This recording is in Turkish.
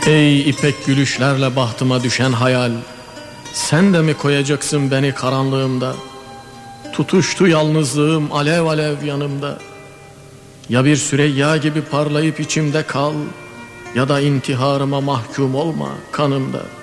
Ey ipek gülüşlerle bahtıma düşen hayal, sen de mi koyacaksın beni karanlığımda? Tutuştu yalnızlığım alev alev yanımda. Ya bir Süreyya gibi parlayıp içimde kal, ya da intiharıma mahkum olma kanımda.